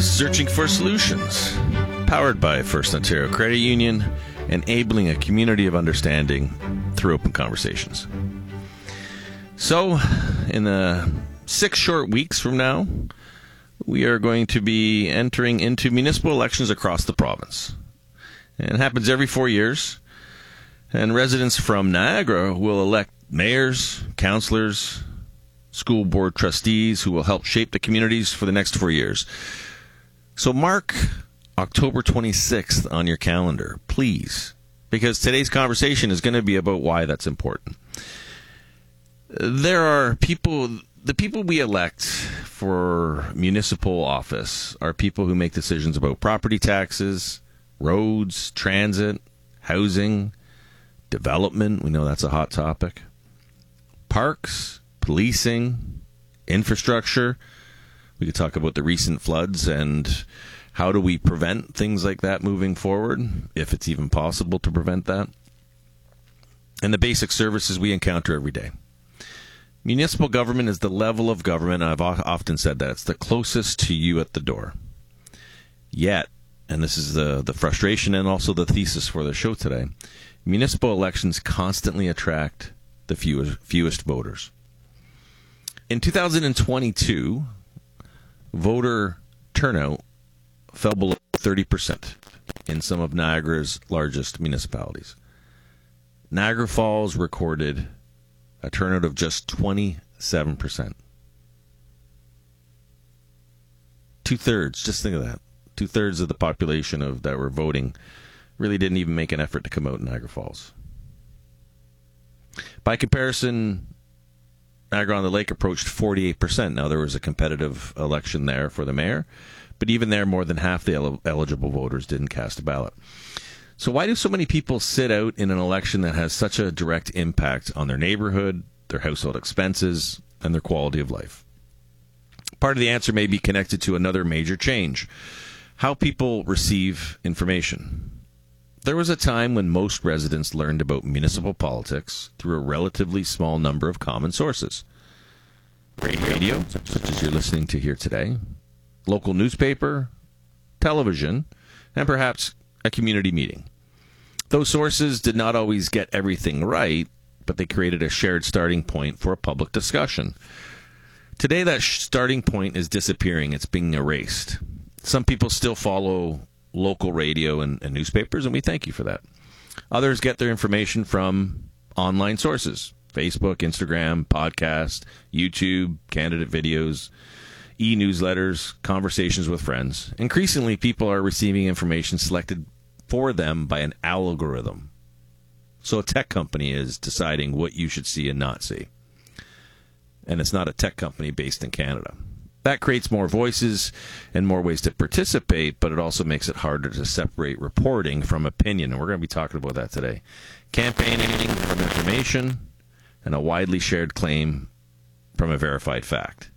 Searching for solutions. Powered by First Ontario Credit Union, enabling a community of understanding through open conversations. So, in 6 short weeks from now, we are going to be entering into municipal elections across the province. And it happens every 4 years. And residents from Niagara will elect mayors, councillors, school board trustees who will help shape the communities for the next 4 years. So mark October 26th on your calendar, please, because today's conversation is going to be about why that's important. There are the people we elect for municipal office are people who make decisions about property taxes, roads, transit, housing, development. We know that's a hot topic. Parks, policing, infrastructure. We could talk about the recent floods and how do we prevent things like that moving forward, if it's even possible to prevent that. And the basic services we encounter every day. Municipal government is the level of government, I've often said that, it's the closest to you at the door. Yet, and this is the frustration and also the thesis for the show today, municipal elections constantly attract the fewest voters. In 2022, voter turnout fell below 30% in some of Niagara's largest municipalities. Niagara Falls recorded a turnout of just 27%. Two-thirds, just think of that. Two-thirds of the population that were voting really didn't even make an effort to come out in Niagara Falls. By comparison, Niagara-on-the-Lake approached 48%. Now, there was a competitive election there for the mayor, but even there, more than half the eligible voters didn't cast a ballot. So why do so many people sit out in an election that has such a direct impact on their neighborhood, their household expenses, and their quality of life? Part of the answer may be connected to another major change: how people receive information. There was a time when most residents learned about municipal politics through a relatively small number of common sources. Radio, such as you're listening to here today, local newspaper, television, and perhaps a community meeting. Those sources did not always get everything right, but they created a shared starting point for a public discussion. Today, that starting point is disappearing. It's being erased. Some people still follow local radio and newspapers, and we thank you for that. Others get their information from online sources: Facebook, Instagram, podcast, YouTube, candidate videos, e-newsletters, conversations with friends. Increasingly, people are receiving information selected for them by an algorithm. So a tech company is deciding what you should see and not see. And it's not a tech company based in Canada. That creates more voices and more ways to participate, but it also makes it harder to separate reporting from opinion, and we're going to be talking about that today. Campaigning from information and a widely shared claim from a verified fact.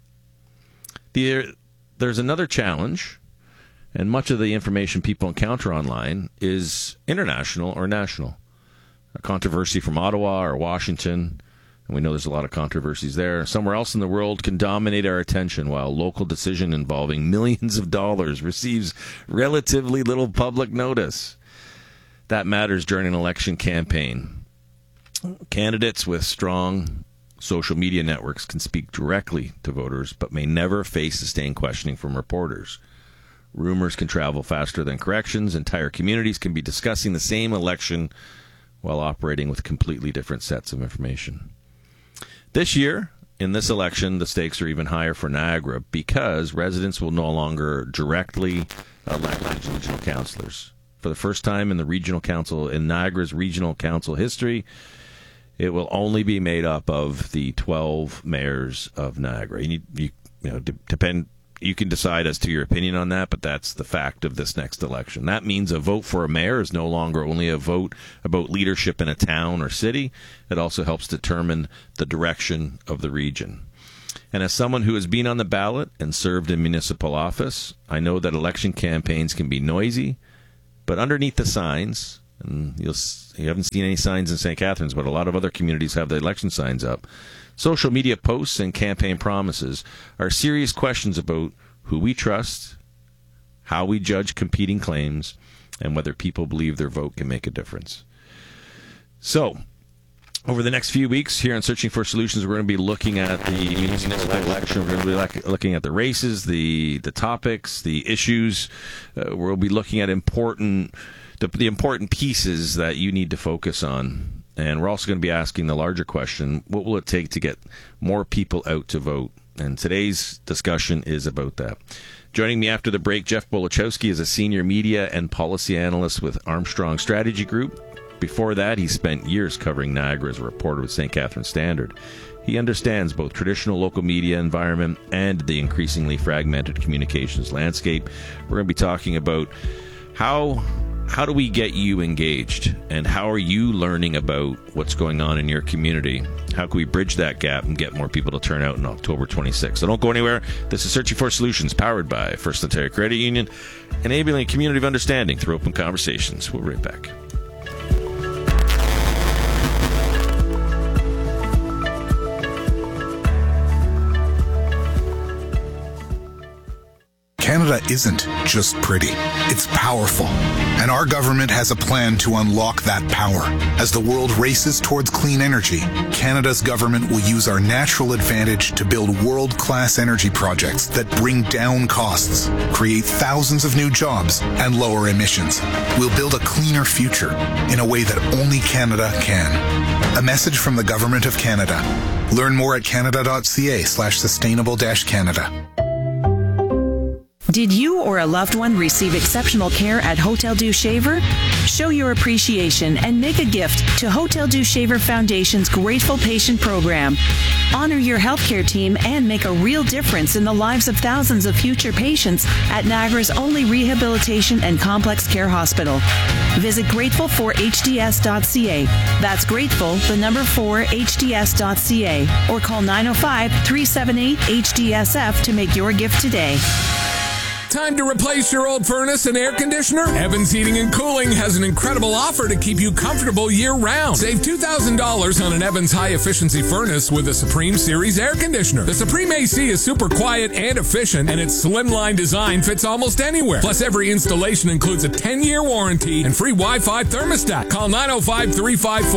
There's another challenge, and much of the information people encounter online is international or national. A controversy from Ottawa or Washington, and we know there's a lot of controversies there, somewhere else in the world can dominate our attention, while a local decision involving millions of dollars receives relatively little public notice. That matters during an election campaign. Candidates with strong social media networks can speak directly to voters, but may never face sustained questioning from reporters. Rumors can travel faster than corrections. Entire communities can be discussing the same election while operating with completely different sets of information. This year, in this election, the stakes are even higher for Niagara because residents will no longer directly elect regional councillors. For the first time in Niagara's regional council history, it will only be made up of the 12 mayors of Niagara. You can decide as to your opinion on that, but that's the fact of this next election. That means a vote for a mayor is no longer only a vote about leadership in a town or city. It also helps determine the direction of the region. And as someone who has been on the ballot and served in municipal office, I know that election campaigns can be noisy, but underneath the signs, and you haven't seen any signs in St. Catharines, but a lot of other communities have the election signs up. Social media posts and campaign promises are serious questions about who we trust, how we judge competing claims, and whether people believe their vote can make a difference. So, over the next few weeks here on Searching for Solutions, we're going to be looking at the municipal election. We're going to be looking at the races, the topics, the issues. We'll be looking at the important pieces that you need to focus on. And we're also going to be asking the larger question, what will it take to get more people out to vote? And today's discussion is about that. Joining me after the break, Jeff Bolochowski is a senior media and policy analyst with Armstrong Strategy Group. Before that, he spent years covering Niagara as a reporter with St. Catharines Standard. He understands both traditional local media environment and the increasingly fragmented communications landscape. We're going to be talking about how do we get you engaged, and how are you learning about what's going on in your community? How can we bridge that gap and get more people to turn out on October 26th? So don't go anywhere. This is Searching for Solutions, powered by First Ontario Credit Union, enabling a community of understanding through open conversations. We'll be right back. Canada isn't just pretty, it's powerful. And our government has a plan to unlock that power. As the world races towards clean energy, Canada's government will use our natural advantage to build world-class energy projects that bring down costs, create thousands of new jobs, and lower emissions. We'll build a cleaner future in a way that only Canada can. A message from the Government of Canada. Learn more at canada.ca/sustainable-Canada. Did you or a loved one receive exceptional care at Hotel Dieu Shaver? Show your appreciation and make a gift to Hotel Dieu Shaver Foundation's Grateful Patient Program. Honor your healthcare team and make a real difference in the lives of thousands of future patients at Niagara's only rehabilitation and complex care hospital. Visit grateful4hds.ca. That's grateful, the number 4hds.ca, or call 905-378-HDSF to make your gift today. Time to replace your old furnace and air conditioner? Evans Heating and Cooling has an incredible offer to keep you comfortable year-round. Save $2,000 on an Evans high-efficiency furnace with a Supreme Series air conditioner. The Supreme AC is super quiet and efficient, and its slimline design fits almost anywhere. Plus, every installation includes a 10-year warranty and free Wi-Fi thermostat. Call 905-354